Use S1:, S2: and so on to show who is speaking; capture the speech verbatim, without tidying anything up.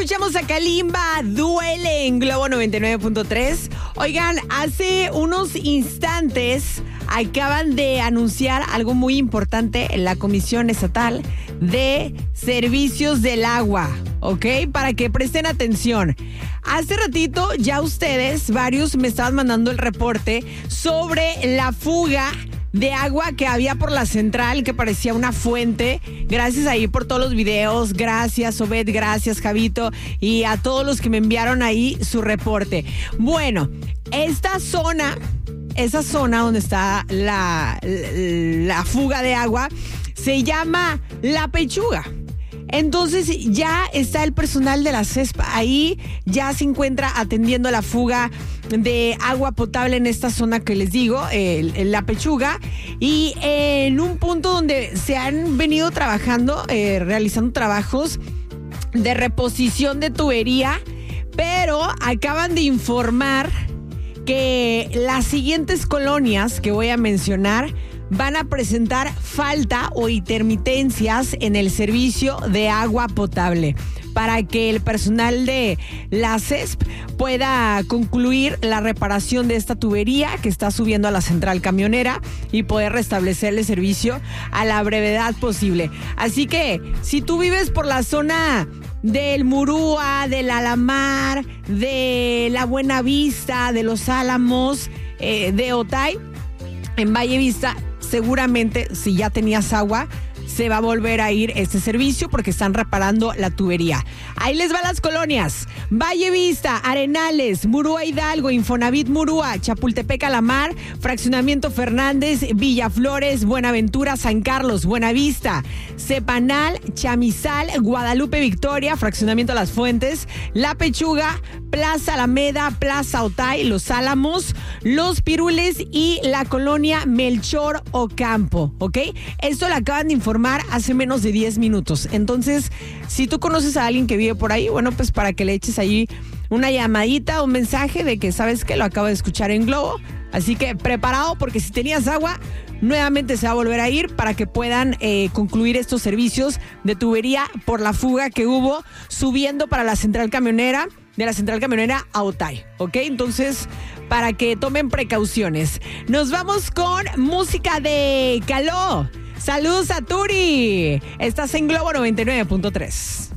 S1: escuchamos a Kalimba, Duele en Globo noventa y nueve punto tres. Oigan, hace unos instantes acaban de anunciar algo muy importante en la Comisión Estatal de Servicios del Agua, ¿ok? Para que presten atención. Hace ratito ya ustedes, varios, me estaban mandando el reporte sobre la fuga de agua que había por la central, que parecía una fuente. Gracias ahí por todos los videos. Gracias, Obed. Gracias, Javito. Y a todos los que me enviaron ahí su reporte. Bueno, esta zona, esa zona donde está la, la fuga de agua, se llama La Pechuga. Entonces ya está el personal de la C E S P ahí, ya se encuentra atendiendo la fuga de agua potable en esta zona que les digo, eh, La Pechuga, y eh, en un punto donde se han venido trabajando, eh, realizando trabajos de reposición de tubería, pero acaban de informar que las siguientes colonias que voy a mencionar van a presentar falta o intermitencias en el servicio de agua potable para que el personal de la C E S P pueda concluir la reparación de esta tubería que está subiendo a la central camionera y poder restablecer el servicio a la brevedad posible. Así que si tú vives por la zona del Murúa, del Alamar, de la Buena Vista, de Los Álamos, eh, de Otay, en Valle Vista, seguramente si ya tenías agua, se va a volver a ir este servicio porque están reparando la tubería. Ahí les van las colonias: Valle Vista, Arenales, Murúa Hidalgo, Infonavit Murúa, Chapultepec Alamar, Fraccionamiento Fernández, Villaflores, Buenaventura, San Carlos, Buenavista, Cepanal, Chamizal, Guadalupe Victoria, Fraccionamiento Las Fuentes, La Pechuga, Plaza Alameda, Plaza Otay, Los Álamos, Los Pirules y la colonia Melchor Ocampo, ¿ok? Esto lo acaban de informar hace menos de diez minutos. Entonces, si tú conoces a alguien que vive por ahí, bueno, pues para que le eches ahí una llamadita, un mensaje de que sabes que lo acabo de escuchar en Globo. Así que preparado, porque si tenías agua, nuevamente se va a volver a ir para que puedan eh, concluir estos servicios de tubería por la fuga que hubo subiendo para la central camionera, de la central camionera a Otay, ¿ok? Entonces, para que tomen precauciones. Nos vamos con música de Caló. Saludos a Turi. Estás en Globo noventa y nueve punto tres.